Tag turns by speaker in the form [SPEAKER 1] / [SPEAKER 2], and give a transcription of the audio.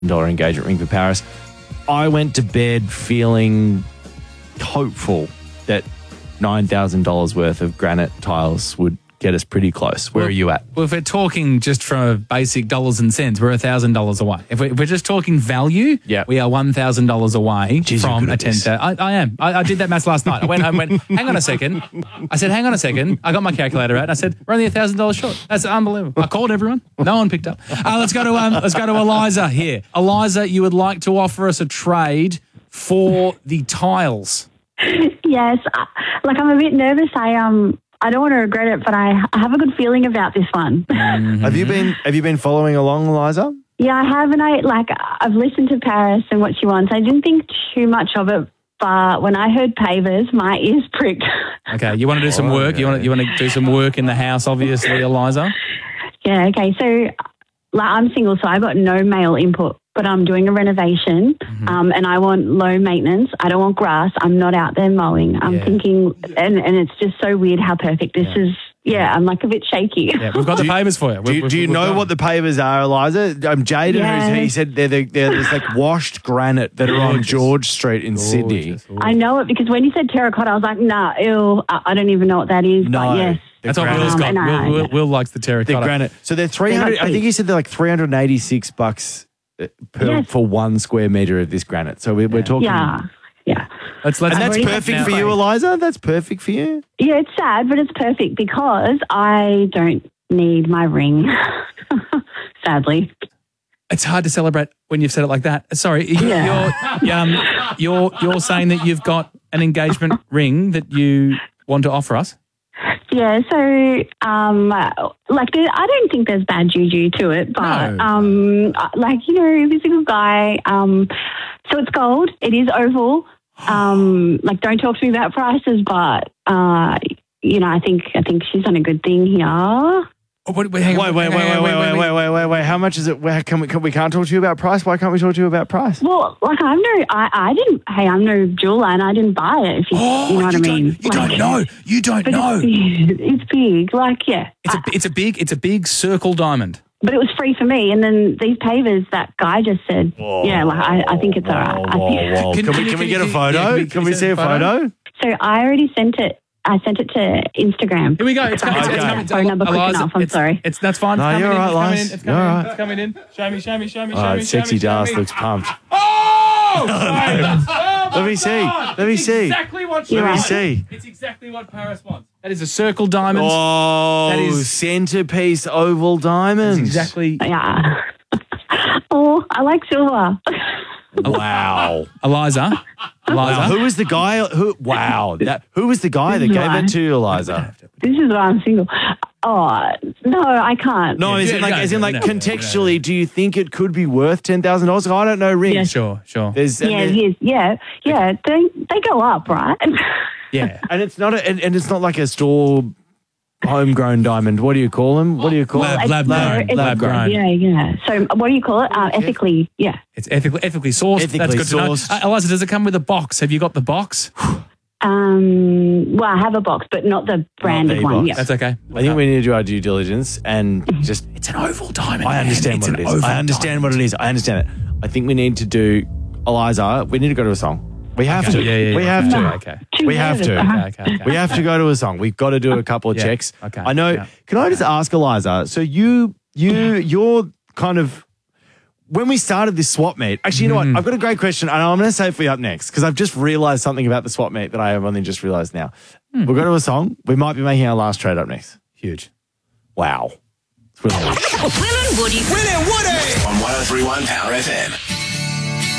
[SPEAKER 1] engagement ring for Paris. I went to bed feeling hopeful that $9,000 worth of granite tiles would get us pretty close. Where are you at?
[SPEAKER 2] Well, if we're talking just from a basic dollars and cents, we're $1,000 away. If we're just talking value, we are $1,000 away from a 10,000. I am. I did that maths last night. I went home and went, hang on a second. I said, hang on a second. I got my calculator out and I said, we're only $1,000 short. That's unbelievable. I called everyone. No one picked up. Let's go to Eliza here. Eliza, you would like to offer us a trade for the tiles.
[SPEAKER 3] Yes. I'm a bit nervous. I don't want to regret it, but I have a good feeling about this one.
[SPEAKER 1] Mm-hmm. Have you been following along, Eliza?
[SPEAKER 3] Yeah, I have, and I've listened to Paris and what she wants. I didn't think too much of it, but when I heard pavers, my ears pricked.
[SPEAKER 2] Okay, you want to do some work? You want to do some work in the house, obviously, Eliza?
[SPEAKER 3] Yeah. Okay. So, I'm single, so I got no male input. But I'm doing a renovation and I want low maintenance. I don't want grass. I'm not out there mowing. I'm thinking, and it's just so weird how perfect this is. Yeah, I'm a bit shaky.
[SPEAKER 2] Yeah, we've got the pavers for you.
[SPEAKER 1] Do you know what the pavers are, Eliza? Jaden, he said they're this washed granite that are on George Street in Sydney.
[SPEAKER 3] I know it because when you said terracotta, I was like, nah, ew, I don't even know what that is. But yes.
[SPEAKER 2] That's what Will's got. Will likes the terracotta.
[SPEAKER 1] The granite. So they're 300. I think he said they're $386 for 1 square metre of this granite. So we're talking...
[SPEAKER 3] Yeah.
[SPEAKER 2] Let's
[SPEAKER 1] and that's perfect for you, Eliza? That's perfect for you?
[SPEAKER 3] Yeah, it's sad, but it's perfect because I don't need my ring, sadly.
[SPEAKER 2] It's hard to celebrate when you've said it like that. Sorry, you're saying that you've got an engagement ring that you want to offer us?
[SPEAKER 3] Yeah, so, I don't think there's bad juju to it, but, he's a good guy. So it's gold. It is oval. Don't talk to me about prices, but, I think she's done a good thing here.
[SPEAKER 1] Wait. How much is it? We can't talk to you about price? Why can't we talk to you about price?
[SPEAKER 3] Well, I'm no jeweler and I didn't buy it. You know what I mean?
[SPEAKER 2] You don't know.
[SPEAKER 3] It's big.
[SPEAKER 2] It's a big circle diamond.
[SPEAKER 3] But it was free for me. And then these pavers, that guy just said, I think it's all right.
[SPEAKER 1] Can we get a photo? Can we see a photo?
[SPEAKER 3] So I already sent it. I sent it to Instagram.
[SPEAKER 2] Here we go. It's coming.
[SPEAKER 3] Phone number quick enough. I'm sorry.
[SPEAKER 2] That's fine.
[SPEAKER 1] No, you're all right, Liz.
[SPEAKER 2] It's coming in. Show me.
[SPEAKER 1] Sexy Darth looks pumped.
[SPEAKER 2] Oh!
[SPEAKER 1] Let me see. Let me see.
[SPEAKER 2] Exactly what
[SPEAKER 1] Let me see.
[SPEAKER 2] It's exactly what Paris wants. That is a circle diamond.
[SPEAKER 1] Oh, that is centerpiece oval diamonds.
[SPEAKER 2] Exactly.
[SPEAKER 3] Yeah. Oh, I like silver.
[SPEAKER 1] Wow.
[SPEAKER 2] Eliza.
[SPEAKER 1] Who was the guy? Who was the guy that gave it to you, Eliza?
[SPEAKER 3] This is why I'm single. Oh, no, I can't.
[SPEAKER 1] No, contextually, do you think it could be worth $10,000? I don't know rings.
[SPEAKER 3] Yes.
[SPEAKER 2] Sure.
[SPEAKER 3] Yeah. They go up, right?
[SPEAKER 2] Yeah.
[SPEAKER 1] And it's not like a store homegrown diamond. What do you call them? Lab grown.
[SPEAKER 3] Yeah. So what do you call it? Ethically, yeah.
[SPEAKER 2] It's ethically sourced. That's good to know. Eliza, does it come with a box? Have you got the box?
[SPEAKER 3] Well, I have a box, but not the branded one. Yeah.
[SPEAKER 2] That's okay.
[SPEAKER 1] I think we need to do our due diligence and just...
[SPEAKER 2] It's an oval diamond.
[SPEAKER 1] I understand what it is. I understand it. I think we need to do... Eliza, we need to go to a song. We have to.
[SPEAKER 2] Yeah.
[SPEAKER 1] We have to.
[SPEAKER 2] Okay.
[SPEAKER 1] We have to.
[SPEAKER 2] Okay.
[SPEAKER 1] We have to go to a song. We've got to do a couple of checks.
[SPEAKER 2] Okay.
[SPEAKER 1] I know. Yeah. Can I just ask Eliza? So you're kind of... When we started this swap meet, actually, you know what? I've got a great question, and I'm going to save for you up next because I've just realised something about the swap meet that I have only just realised now. We'll go to a song. We might be making our last trade up next.
[SPEAKER 2] Huge.
[SPEAKER 1] Wow. It's really
[SPEAKER 4] Will and Woody. On 103.1 Power FM.